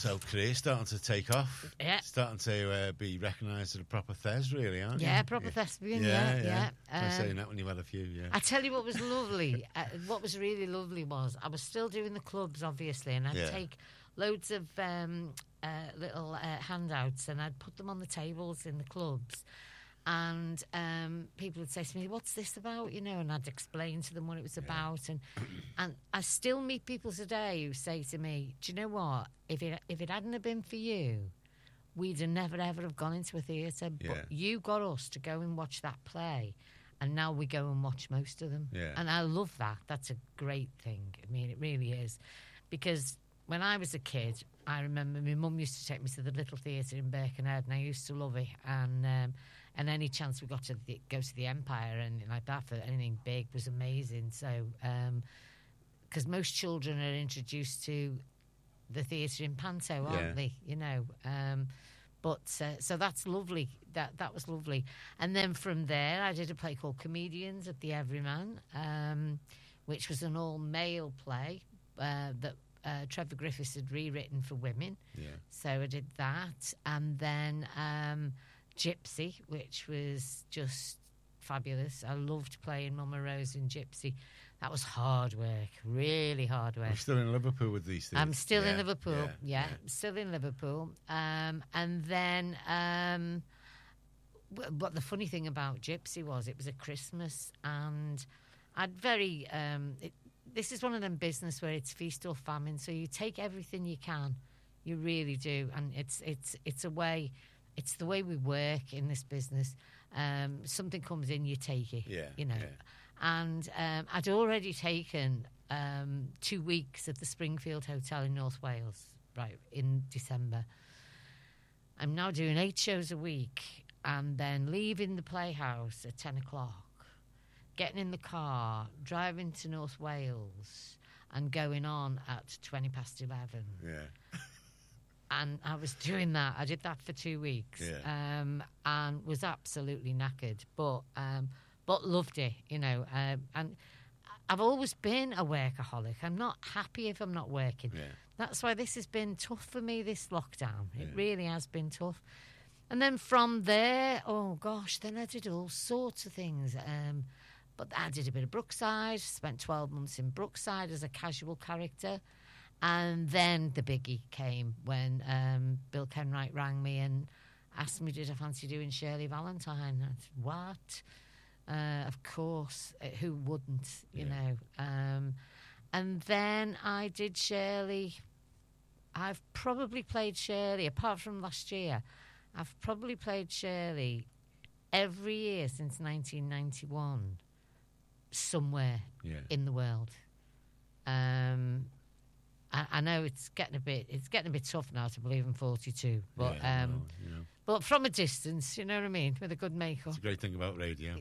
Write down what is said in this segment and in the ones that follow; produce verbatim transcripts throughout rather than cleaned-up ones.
So career starting to take off. Yeah. Starting to uh, be recognised as a proper Thes, really, aren't you? Yeah, proper thespian, yeah, yeah. I was Um, saying that when you had a few, yeah. I tell you what was lovely, uh, what was really lovely was I was still doing the clubs, obviously, and I'd Yeah. take loads of um, uh, little uh, handouts and I'd put them on the tables in the clubs. And um, people would say to me, what's this about? You know, and I'd explain to them what it was about. And and I still meet people today who say to me, do you know what? If it, if it hadn't have been for you, we'd have never, ever have gone into a theatre. Yeah. But you got us to go and watch that play. And now we go and watch most of them. Yeah. And I love that. That's a great thing. I mean, it really is. Because when I was a kid, I remember my mum used to take me to the Little Theatre in Birkenhead, and I used to love it. And um, and any chance we got to the, go to the Empire and like that for anything big was amazing. So, because um, most children are introduced to the theatre in Panto, aren't Yeah. they? You know. Um, But uh, so that's lovely. That that was lovely. And then from there, I did a play called Comedians at the Everyman, um, which was an all-male play uh, that uh, Trevor Griffiths had rewritten for women. Yeah. So I did that, and then um, Gypsy, which was just fabulous. I loved playing Mama Rose in Gypsy. That was hard work, really hard work. I'm still in Liverpool with these things. I'm still in Yeah, Liverpool, yeah, yeah, yeah. still in Liverpool. Um, and then, um, w- but the funny thing about Gypsy was it was at Christmas, and I'd very. Um, it, this is one of them business where it's feast or famine, so you take everything you can, you really do, and it's it's it's a way. It's the way we work in this business. Um, something comes in, you take it. Yeah, you know. yeah. And um, I'd already taken um, two weeks at the Springfield Hotel in North Wales, right, in December. I'm now doing eight shows a week and then leaving the Playhouse at ten o'clock, getting in the car, driving to North Wales and going on at twenty past eleven. Yeah. And I was doing that. I did that for two weeks, Yeah. um, and was absolutely knackered, but um, but loved it, you know. Um, and I've always been a workaholic. I'm not happy if I'm not working. Yeah. That's why this has been tough for me. This lockdown, it Yeah. really has been tough. And then from there, oh gosh, then I did all sorts of things. Um, but I did a bit of Brookside. Spent twelve months in Brookside as a casual character. And then the biggie came when um, Bill Kenwright rang me and asked me, did I fancy doing Shirley Valentine? I said, what? Uh, of course, uh, who wouldn't, you Yeah. know? Um, and then I did Shirley. I've probably played Shirley, apart from last year, I've probably played Shirley every year since nineteen ninety-one, somewhere Yeah. in the world. Um, I, I know it's getting a bit it's getting a bit tough now to believe I'm forty-two, but Yeah, um, well, you know. but from a distance, you know what I mean, with a good makeup. It's a great thing about radio.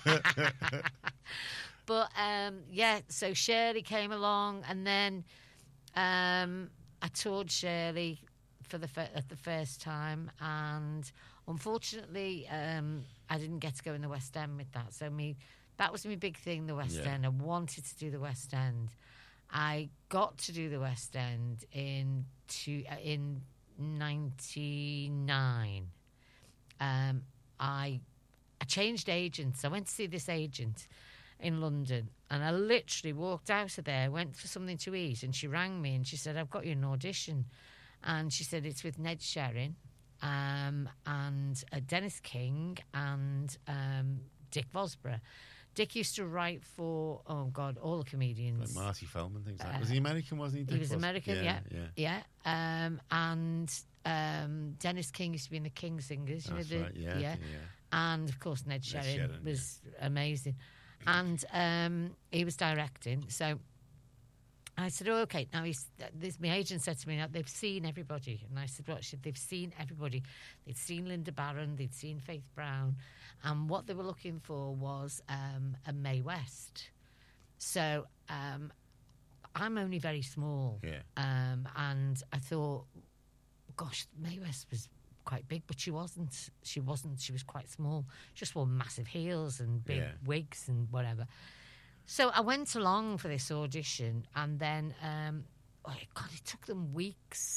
But um, yeah, so Shirley came along, and then um, I toured Shirley for the fir- at the first time, and unfortunately, um, I didn't get to go in the West End with that. So me, that was my big thing, the West Yeah. End. I wanted to do the West End. I got to do the West End in two, uh, in ninety-nine. Um, I I changed agents. I went to see this agent in London, and I literally walked out of there, went for something to eat, and she rang me and she said, I've got you an audition. And she said, it's with Ned Sherrin um, and uh, Dennis King and um, Dick Vosborough. Dick used to write for, oh God, all the comedians. Like Marty Feldman, things like that. Uh, Was he American, wasn't he? He Dick was was? American, yeah. Yeah. Yeah. Um, and um, Dennis King used to be in the King Singers. You That's know, the, right, yeah, yeah. And, of course, Ned Sherrin, Sherrin, was amazing. And um, he was directing. So I said, oh, OK. Now, he's, this, my agent said to me, now, they've seen everybody. And I said, what? She said, they've seen everybody. They'd seen Linda Barron. They'd seen Faith Brown. And what they were looking for was um, a Mae West. So um, I'm only very small. Yeah. Um, and I thought, gosh, Mae West was quite big, but she wasn't. She wasn't. She was quite small. She just wore massive heels and big Yeah. wigs and whatever. So I went along for this audition, and then, um, oh God, it took them weeks. I,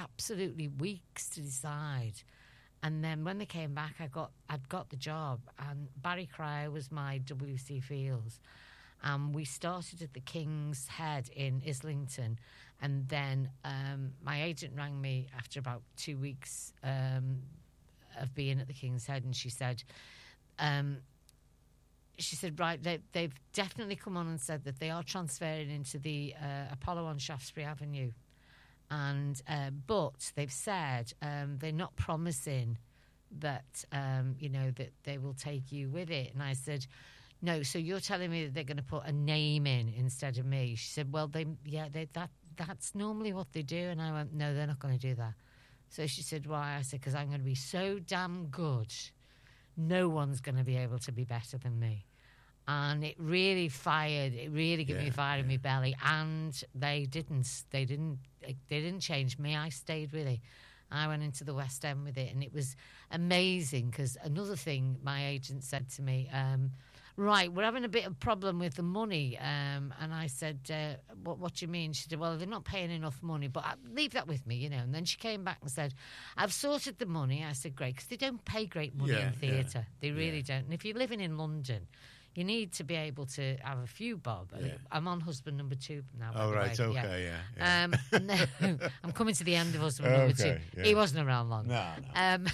absolutely weeks to decide. And then when they came back, I got I'd got the job, and Barry Cryer was my W C Fields. And we started at the King's Head in Islington, and then um, my agent rang me after about two weeks um, of being at the King's Head, and she said, um, she said, right, they, they've definitely come on and said that they are transferring into the uh, Apollo on Shaftesbury Avenue, and uh, but they've said um, they're not promising that um, you know that they will take you with it. And I said, no, so you're telling me that they're going to put a name in instead of me? She said, well, they yeah, they, that that's normally what they do. And I went, no, they're not going to do that. So she said, why? I said, because I'm going to be so damn good. No one's going to be able to be better than me. And it really fired, it really gave Yeah, me fire in yeah. my belly. And they didn't, they didn't, they didn't change me. I stayed with it. I went into the West End with it. And it was amazing, because another thing my agent said to me, um, right, we're having a bit of problem with the money. Um, and I said, uh, what, what do you mean? She said, well, they're not paying enough money, but I, leave that with me, you know. And then she came back and said, I've sorted the money. I said, great, because they don't pay great money Yeah, in theatre. yeah, They really yeah. don't. And if you're living in London, you need to be able to have a few bob. Yeah. I'm on husband number two now. by Oh, the right, way. okay, yeah. yeah. Um, and then I'm coming to the end of husband number two. Okay, yeah. He wasn't around long. no, no. Um,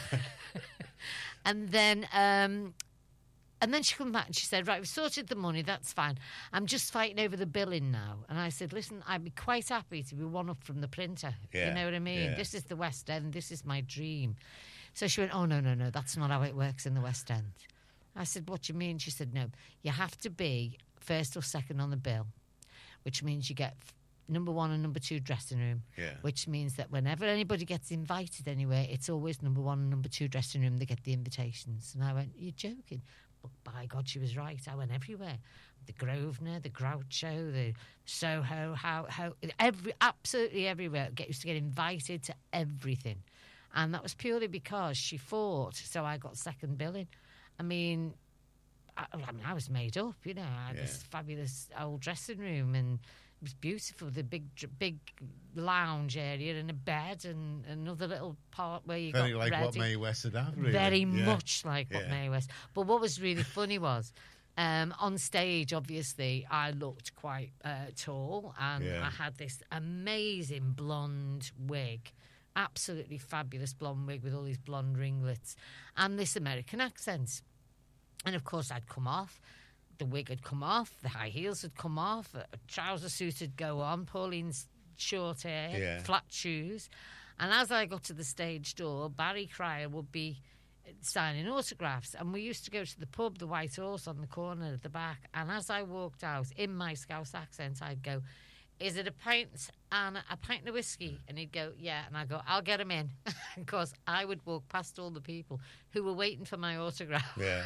and then, um, and then she came back and she said, "Right, we've sorted the money. That's fine. I'm just fighting over the billing now." And I said, "Listen, I'd be quite happy to be one up from the printer. Yeah, You know what I mean? yeah. This is the West End. This is my dream." So she went, "Oh no, no, no. That's not how it works in the West End." I said, "What do you mean?" She said, "No, you have to be first or second on the bill, which means you get f- number one and number two dressing room." Yeah. Which means that whenever anybody gets invited anywhere, it's always number one and number two dressing room. They get the invitations. And I went, "You're joking?" But by God, she was right. I went everywhere. The Grosvenor, the Groucho, the Soho, how, how, every, absolutely everywhere. Get used to get invited to everything. And that was purely because she fought, so I got second billing. I mean, I, I mean, I was made up, you know. I had Yeah. this fabulous old dressing room, and it was beautiful. The big, dr- big lounge area and a bed and another little part where you Very got like ready. what Mae West would have, really. Very yeah. much like what Yeah. Mae West. But what was really funny was, um, on stage, obviously, I looked quite uh, tall, and Yeah. I had this amazing blonde wig. Absolutely fabulous blonde wig with all these blonde ringlets and this American accent. And of course, I'd come off. The wig had come off. The high heels had come off. A trouser suit had go on. Pauline's short hair, Yeah. flat shoes. And as I got to the stage door, Barry Cryer would be signing autographs. And we used to go to the pub, the White Horse, on the corner at the back. And as I walked out, in my Scouse accent, I'd go, "Is it a pint and a pint of whiskey?" And he'd go, "Yeah." And I'd go, "I'll get him in." Because I would walk past all the people who were waiting for my autograph. Yeah.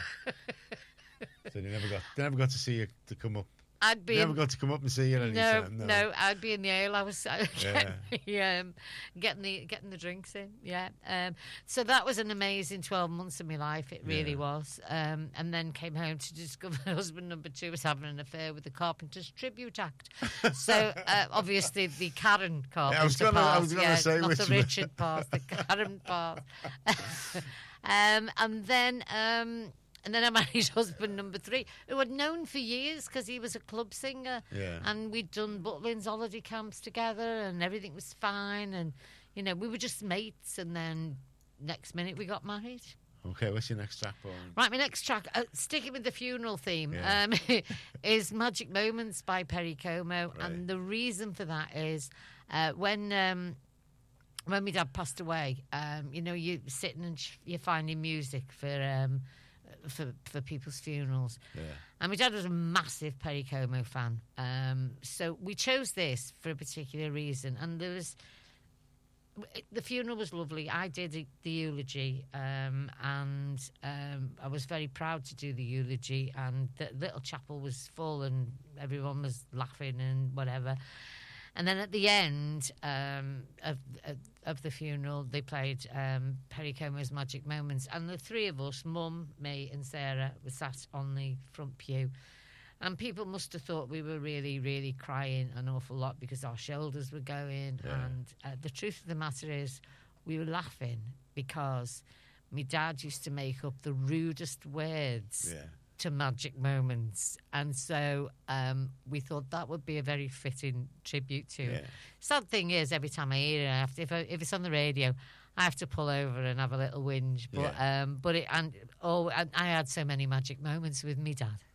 So they never got, they never got to see you to come up. I'd be They in, never got to come up and see you at any no, time. no, No, I'd be in the ale. I was uh, Yeah. getting, um, getting the getting the drinks in. Yeah. Um, so that was an amazing twelve months of my life. It really Yeah. was. Um, and then came home to discover husband number two was having an affair with the Carpenters Tribute Act. So uh, obviously the Karen Carpenter I was gonna- part, I was gonna yeah, say not which the one. Richard part, the Karen part. um, and then. Um, And then I married husband number three, who I'd known for years because he was a club singer. Yeah. And we'd done Butlins holiday camps together, and everything was fine. And, you know, we were just mates. And then next minute we got married. Okay, what's your next track, Pauline? Right, my next track, uh, sticking with the funeral theme, Yeah. um, is Magic Moments by Perry Como. Right. And the reason for that is uh, when... Um, when my dad passed away, um, you know, you're sitting and sh- you're finding music for um, for for people's funerals. Yeah. And my dad was a massive Perry Como fan. Um, so we chose this for a particular reason. And there was... The funeral was lovely. I did the, the eulogy, um, and um, I was very proud to do the eulogy. And the little chapel was full, and everyone was laughing and whatever. And then at the end um, of, of of the funeral, they played um, Perry Como's Magic Moments, and the three of us, Mum, me, and Sarah, were sat on the front pew. And people must have thought we were really, really crying an awful lot because our shoulders were going. Yeah. And uh, the truth of the matter is, we were laughing because my dad used to make up the rudest words Yeah. to magic moments. And so um, we thought that would be a very fitting tribute to him. Yeah. Sad thing is, every time I hear it, I have to, if, I, if it's on the radio, I have to pull over and have a little whinge. But Yeah. um, but it and oh, I, I had so many magic moments with me dad.